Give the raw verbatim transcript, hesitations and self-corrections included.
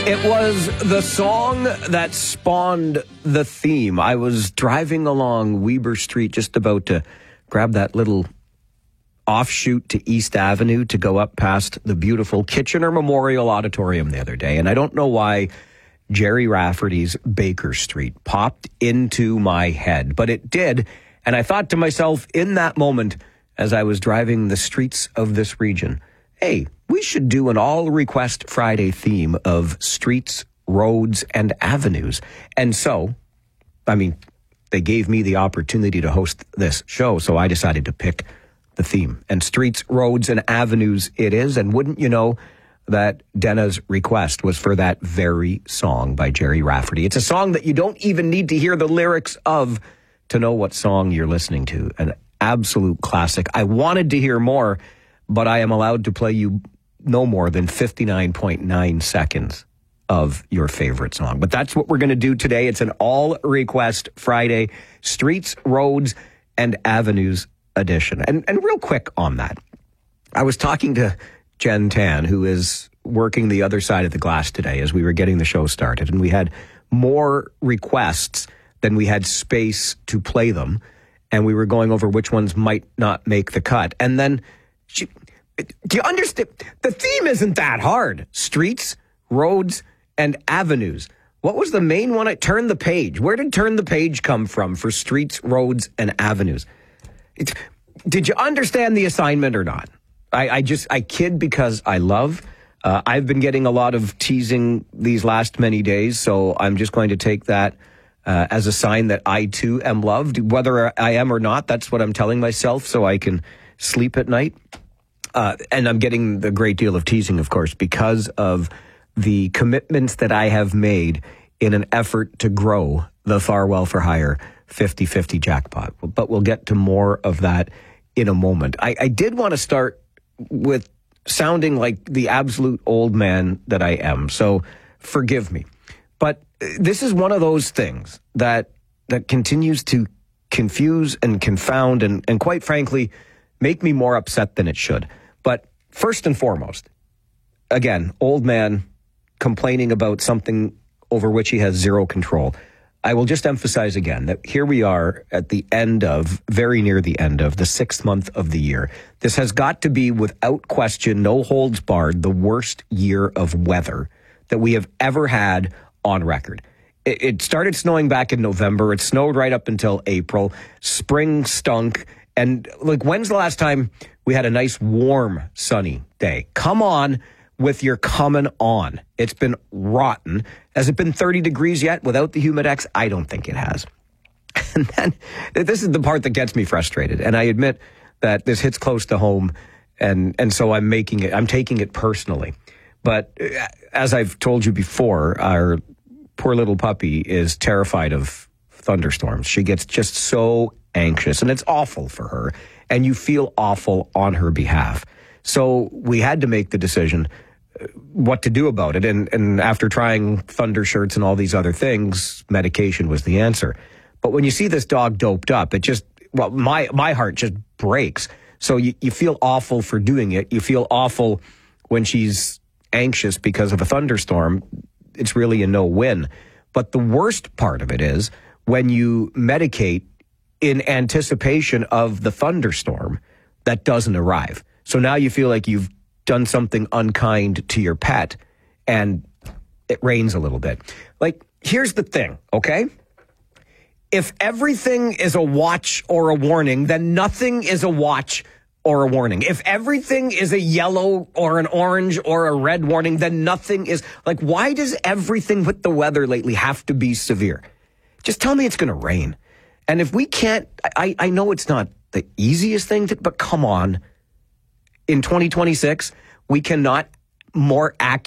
It was the song that spawned the theme. I was driving along Weber Street, just about to grab that little offshoot to East Avenue to go up past the beautiful Kitchener Memorial Auditorium the other day. And I don't know why Gerry Rafferty's Baker Street popped into my head, but it did. And I thought to myself in that moment, as I was driving the streets of this region, hey, we should do an all-request Friday theme of streets, roads, and avenues. And so, I mean, they gave me the opportunity to host this show, so I decided to pick the theme. And streets, roads, and avenues it is. And wouldn't you know that Dena's request was for that very song by Gerry Rafferty. It's a song that you don't even need to hear the lyrics of to know what song you're listening to. An absolute classic. I wanted to hear more, but I am allowed to play you no more than fifty-nine point nine seconds of your favorite song. But that's what we're going to do today. It's an all-request Friday, Streets, Roads, and Avenues edition. And, and real quick on that, I was talking to Jen Tan, who is working the other side of the glass today as we were getting the show started, and we had more requests than we had space to play them, and we were going over which ones might not make the cut. And then she... Do you understand? The theme isn't that hard. Streets, roads, and avenues. What was the main one? I Turn the Page. Where did Turn the Page come from for streets, roads, and avenues? It's, did you understand the assignment or not? I, I just, I kid because I love. Uh, I've been getting a lot of teasing these last many days, so I'm just going to take that uh, as a sign that I too am loved. Whether I am or not, that's what I'm telling myself so I can sleep at night. Uh, and I'm getting the great deal of teasing, of course, because of the commitments that I have made in an effort to grow the Farwell for Hire fifty-fifty jackpot. But we'll get to more of that in a moment. I, I did want to start with sounding like the absolute old man that I am, so forgive me. But this is one of those things that that continues to confuse and confound and, and quite frankly, make me more upset than it should. But first and foremost, again, old man complaining about something over which he has zero control. I will just emphasize again that here we are at the end of, very near the end of, the sixth month of the year. This has got to be, without question, no holds barred, the worst year of weather that we have ever had on record. It, it started snowing back in November. It snowed right up until April. Spring stunk. And like, when's the last time we had a nice, warm, sunny day? Come on with your coming on. It's been rotten. Has it been thirty degrees yet without the Humidex? I don't think it has. And then this is the part that gets me frustrated. And I admit that this hits close to home. And, and so I'm making it, I'm taking it personally. But as I've told you before, our poor little puppy is terrified of thunderstorms. She gets just so anxious, and it's awful for her, and you feel awful on her behalf. So we had to make the decision uh, what to do about it, and, and after trying thunder shirts and all these other things, medication was the answer. But when you see this dog doped up, it just, well, my, my heart just breaks. So you, you feel awful for doing it. You feel awful when she's anxious because of a thunderstorm. It's really a no-win. But the worst part of it is when you medicate in anticipation of the thunderstorm that doesn't arrive. So now you feel like you've done something unkind to your pet and it rains a little bit. Like, here's the thing, okay? If everything is a watch or a warning, then nothing is a watch or a warning. If everything is a yellow or an orange or a red warning, then nothing is. Like, why does everything with the weather lately have to be severe? Just tell me it's going to rain. And if we can't, I, I know it's not the easiest thing, to, but come on. In twenty twenty-six, we cannot more accurately